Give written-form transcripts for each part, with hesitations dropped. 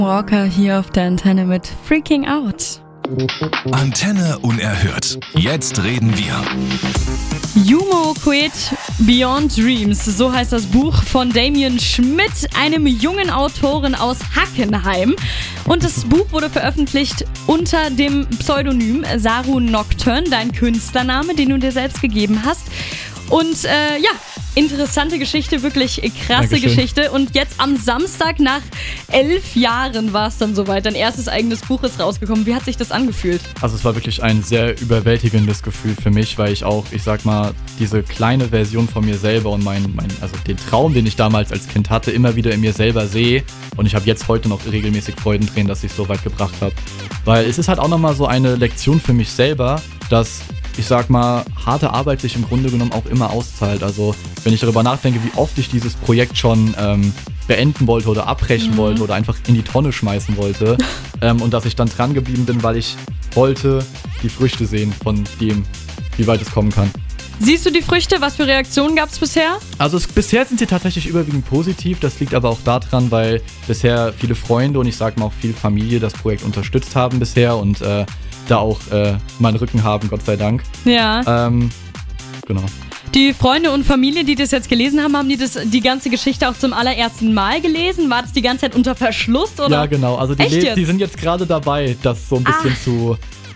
Walker hier auf der Antenne mit Freaking Out. Antenne unerhört. Jetzt reden wir. Yumo Quid Beyond Dreams, so heißt das Buch von Damien Schmidt, einem jungen Autoren aus Hackenheim. Und das Buch wurde veröffentlicht unter dem Pseudonym Saru Nocturne, dein Künstlername, den du dir selbst gegeben hast. Und interessante Geschichte, wirklich krasse Dankeschön. Geschichte. Und jetzt am Samstag nach 11 Jahren war es dann soweit. Dein erstes eigenes Buch ist rausgekommen. Wie hat sich das angefühlt? Also es war wirklich ein sehr überwältigendes Gefühl für mich, weil ich auch, ich sag mal, diese kleine Version von mir selber und also den Traum, den ich damals als Kind hatte, immer wieder in mir selber sehe. Und ich habe jetzt heute noch regelmäßig Freudentränen, dass ich es so weit gebracht habe. Weil es ist halt auch nochmal so eine Lektion für mich selber, dass, ich sag mal, harte Arbeit sich im Grunde genommen auch immer auszahlt. Also wenn ich darüber nachdenke, wie oft ich dieses Projekt schon beenden wollte oder abbrechen wollte oder einfach in die Tonne schmeißen wollte und dass ich dann dran geblieben bin, weil ich wollte die Früchte sehen von dem, wie weit es kommen kann. Siehst du die Früchte? Was für Reaktionen gab es bisher? Also bisher sind sie tatsächlich überwiegend positiv. Das liegt aber auch daran, weil bisher viele Freunde und ich sag mal auch viel Familie das Projekt unterstützt haben bisher und da auch meinen Rücken haben, Gott sei Dank. Ja. Genau. Die Freunde und Familie, die das jetzt gelesen haben, haben die ganze Geschichte auch zum allerersten Mal gelesen? War das die ganze Zeit unter Verschluss? Oder? Ja, genau. Also die sind jetzt gerade dabei, das so ein bisschen zu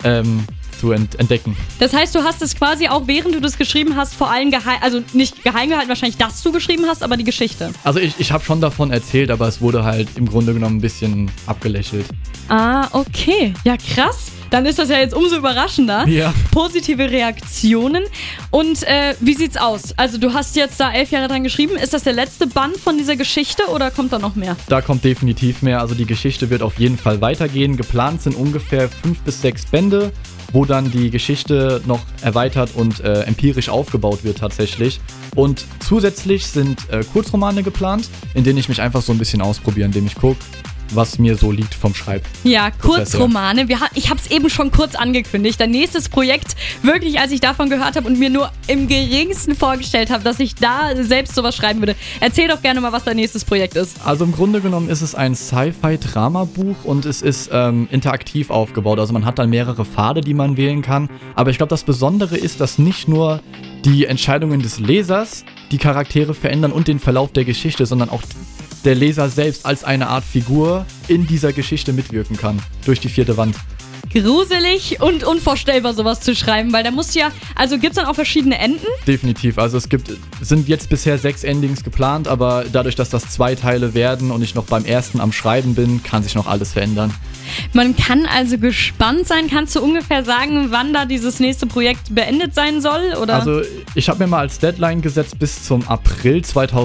entdecken. Das heißt, du hast es quasi auch, während du das geschrieben hast, vor allem also nicht geheim gehalten, wahrscheinlich, dass du geschrieben hast, aber die Geschichte. Also ich habe schon davon erzählt, aber es wurde halt im Grunde genommen ein bisschen abgelächelt. Ah, okay. Ja, krass. Dann ist das ja jetzt umso überraschender. Ja. Positive Reaktionen. Und wie sieht's aus? Also du hast jetzt da 11 Jahre dran geschrieben. Ist das der letzte Band von dieser Geschichte oder kommt da noch mehr? Da kommt definitiv mehr. Also die Geschichte wird auf jeden Fall weitergehen. Geplant sind ungefähr 5 bis 6 Bände, wo dann die Geschichte noch erweitert und empirisch aufgebaut wird tatsächlich. Und zusätzlich sind Kurzromane geplant, in denen ich mich einfach so ein bisschen ausprobiere, indem ich gucke, was mir so liegt vom Schreib. Ja, Kurzromane. Ich habe es eben schon kurz angekündigt. Dein nächstes Projekt, wirklich, als ich davon gehört habe und mir nur im geringsten vorgestellt habe, dass ich da selbst sowas schreiben würde. Erzähl doch gerne mal, was dein nächstes Projekt ist. Also im Grunde genommen ist es ein Sci-Fi-Drama-Buch und es ist interaktiv aufgebaut. Also man hat dann mehrere Pfade, die man wählen kann. Aber ich glaube, das Besondere ist, dass nicht nur die Entscheidungen des Lesers die Charaktere verändern und den Verlauf der Geschichte, sondern auch der Leser selbst als eine Art Figur in dieser Geschichte mitwirken kann. Durch die 4. Wand. Gruselig und unvorstellbar, sowas zu schreiben, weil da musst du ja, also gibt's dann auch verschiedene Enden? Definitiv, also sind jetzt bisher 6 Endings geplant, aber dadurch, dass das 2 Teile werden und ich noch beim ersten am Schreiben bin, kann sich noch alles verändern. Man kann also gespannt sein. Kannst du ungefähr sagen, wann da dieses nächste Projekt beendet sein soll? Oder? Also ich habe mir mal als Deadline gesetzt bis zum April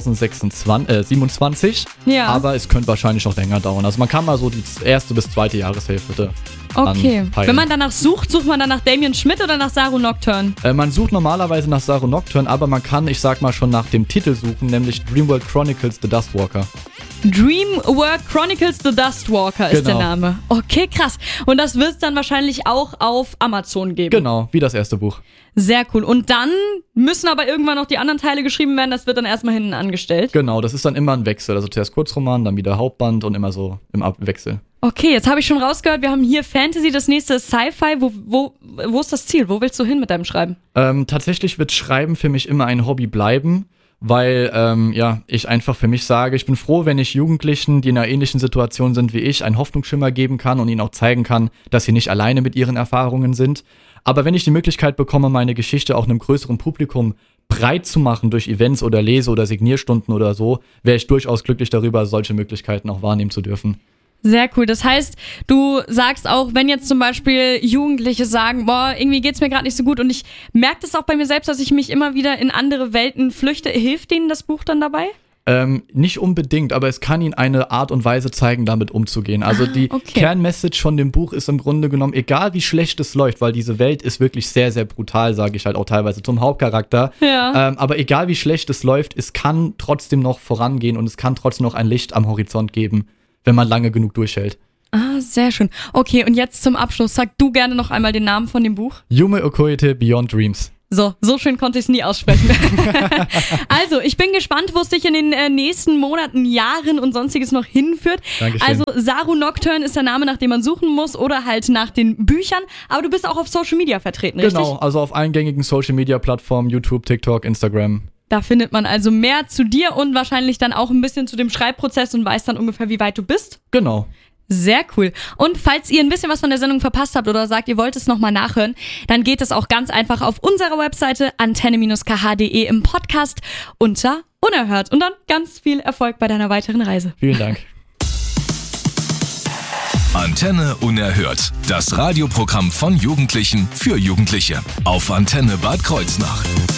2027, ja. Aber es könnte wahrscheinlich noch länger dauern. Also man kann mal so die 1. bis 2. Jahreshälfte okay. anpeilen. Wenn man danach sucht man dann nach Damien Schmidt oder nach Saru Nocturne? Man sucht normalerweise nach Saru Nocturne, aber man kann, ich sag mal, schon nach dem Titel suchen, nämlich Dreamworld Chronicles The Dustwalker. Dreamworld Chronicles The Dustwalker ist Genau. der Name. Okay, krass. Und das wird es dann wahrscheinlich auch auf Amazon geben. Genau, wie das erste Buch. Sehr cool. Und dann müssen aber irgendwann noch die anderen Teile geschrieben werden. Das wird dann erstmal hinten angestellt. Genau, das ist dann immer ein Wechsel. Also zuerst Kurzroman, dann wieder Hauptband und immer so im Wechsel. Okay, jetzt habe ich schon rausgehört, wir haben hier Fantasy, das nächste ist Sci-Fi. Wo ist das Ziel? Wo willst du hin mit deinem Schreiben? Tatsächlich wird Schreiben für mich immer ein Hobby bleiben, weil ich einfach für mich sage, ich bin froh, wenn ich Jugendlichen, die in einer ähnlichen Situation sind wie ich, einen Hoffnungsschimmer geben kann und ihnen auch zeigen kann, dass sie nicht alleine mit ihren Erfahrungen sind. Aber wenn ich die Möglichkeit bekomme, meine Geschichte auch einem größeren Publikum breit zu machen durch Events oder Lese- oder Signierstunden oder so, wäre ich durchaus glücklich darüber, solche Möglichkeiten auch wahrnehmen zu dürfen. Sehr cool. Das heißt, du sagst auch, wenn jetzt zum Beispiel Jugendliche sagen, boah, irgendwie geht's mir gerade nicht so gut und ich merke das auch bei mir selbst, dass ich mich immer wieder in andere Welten flüchte, hilft denen das Buch dann dabei? Nicht unbedingt, aber es kann ihnen eine Art und Weise zeigen, damit umzugehen. Also die Kernmessage von dem Buch ist im Grunde genommen, egal wie schlecht es läuft, weil diese Welt ist wirklich sehr, sehr brutal, sage ich halt auch teilweise zum Hauptcharakter. Ja. Aber egal wie schlecht es läuft, es kann trotzdem noch vorangehen und es kann trotzdem noch ein Licht am Horizont geben, wenn man lange genug durchhält. Ah, sehr schön. Okay, und jetzt zum Abschluss, sag du gerne noch einmal den Namen von dem Buch. Yume Okoye Beyond Dreams. So schön konnte ich es nie aussprechen. Also, ich bin gespannt, wo es dich in den nächsten Monaten, Jahren und sonstiges noch hinführt. Dankeschön. Also, Saru Nocturne ist der Name, nach dem man suchen muss oder halt nach den Büchern. Aber du bist auch auf Social Media vertreten, richtig? Genau, also auf allen gängigen Social Media Plattformen, YouTube, TikTok, Instagram. Da findet man also mehr zu dir und wahrscheinlich dann auch ein bisschen zu dem Schreibprozess und weiß dann ungefähr, wie weit du bist. Genau. Sehr cool. Und falls ihr ein bisschen was von der Sendung verpasst habt oder sagt, ihr wollt es nochmal nachhören, dann geht es auch ganz einfach auf unserer Webseite antenne-kh.de im Podcast unter Unerhört. Und dann ganz viel Erfolg bei deiner weiteren Reise. Vielen Dank. Antenne Unerhört. Das Radioprogramm von Jugendlichen für Jugendliche. Auf Antenne Bad Kreuznach.